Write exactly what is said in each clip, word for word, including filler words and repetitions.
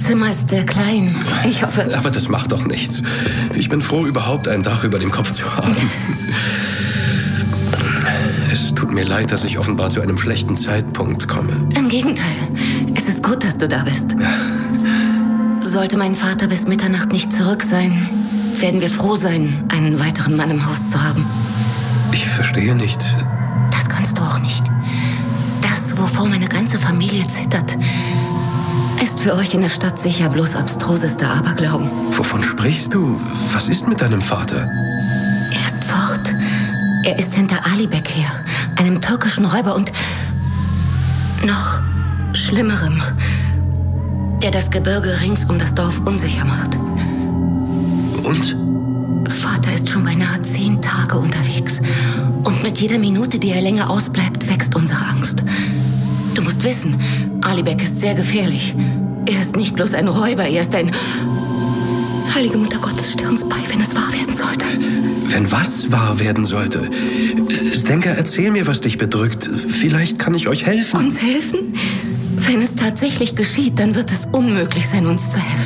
Zimmer ist sehr klein. Ich hoffe... Aber das macht doch nichts. Ich bin froh, überhaupt ein Dach über dem Kopf zu haben. Es tut mir leid, dass ich offenbar zu einem schlechten Zeitpunkt komme. Im Gegenteil. Es ist gut, dass du da bist. Sollte mein Vater bis Mitternacht nicht zurück sein, werden wir froh sein, einen weiteren Mann im Haus zu haben. Ich verstehe nicht. Das kannst du auch nicht. Das, wovor meine ganze Familie zittert, ist für euch in der Stadt sicher bloß abstrusester Aberglauben. Wovon sprichst du? Was ist mit deinem Vater? Er ist fort. Er ist hinter Alibek her, einem türkischen Räuber und noch Schlimmerem, der das Gebirge rings um das Dorf unsicher macht. Und? Vater ist schon beinahe zehn Tage unterwegs. Und mit jeder Minute, die er länger ausbleibt, wächst unsere Angst. Du musst wissen, Alibek ist sehr gefährlich. Er ist nicht bloß ein Räuber, er ist ein... Heilige Mutter Gottes, steh uns bei, wenn es wahr werden sollte. Wenn was wahr werden sollte? Zdenka, erzähl mir, was dich bedrückt. Vielleicht kann ich euch helfen. Uns helfen? Wenn es tatsächlich geschieht, dann wird es unmöglich sein, uns zu helfen.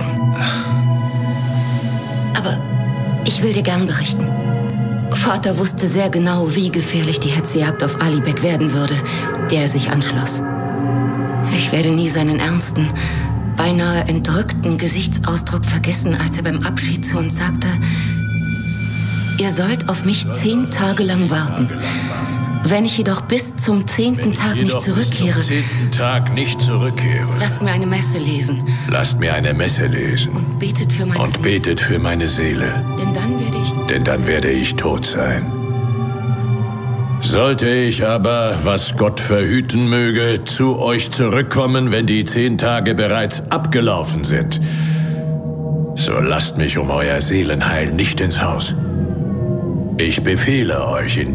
Aber ich will dir gern berichten. Vater wusste sehr genau, wie gefährlich die Hetzjagd auf Alibek werden würde, der er sich anschloss. Ich werde nie seinen ernsten, beinahe entrückten Gesichtsausdruck vergessen, als er beim Abschied zu uns sagte: Ihr sollt auf mich zehn Tage lang warten. Wenn ich jedoch bis zum zehnten Tag nicht zurückkehre, bis zum zehnten Tag nicht zurückkehre, lasst mir eine Messe lesen. Lasst mir eine Messe lesen. Und betet für meine und Seele. betet für meine Seele. Denn dann werde ich... Denn dann werde ich tot sein. Sollte ich aber, was Gott verhüten möge, zu euch zurückkommen, wenn die zehn Tage bereits abgelaufen sind, so lasst mich um euer Seelenheil nicht ins Haus. Ich befehle euch in